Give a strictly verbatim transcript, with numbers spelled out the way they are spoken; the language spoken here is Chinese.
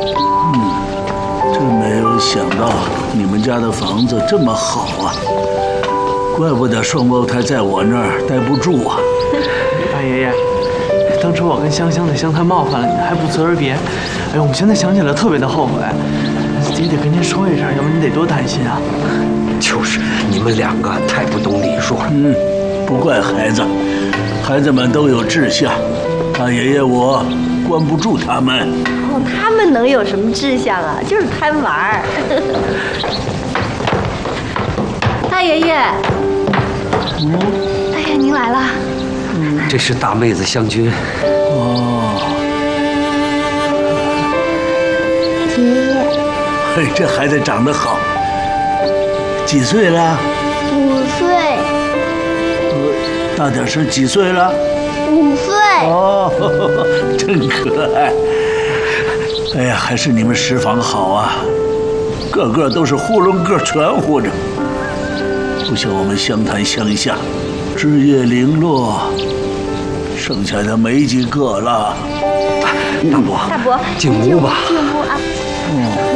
嗯，真没有想到你们家的房子这么好啊，怪不得双胞胎在我那儿待不住啊。 大爷爷，当初我跟香香的香太冒犯了你，还不辞而别。哎，我们现在想起来特别的后悔，也得跟您说一声，要不然你得多担心啊。 就是你们两个太不懂礼数了。 嗯，不怪孩子，孩子们都有志向，大爷爷我关不住他们。 哦，他们能有什么志向啊？就是贪玩儿。大爷爷， 嗯， 大爷您来了。 嗯， 这是大妹子香君。 哦， 爷爷， 嘿，这孩子长得好，几岁了？ 五岁。 呃，大点声，几岁了？ 五岁。 哦，真可爱。哎呀，还是你们石房好啊，个个都是囫囵个全乎着，不像我们湘潭乡下，枝叶零落，剩下的没几个了。 大伯， 大伯， 进屋吧。 进屋啊。 嗯。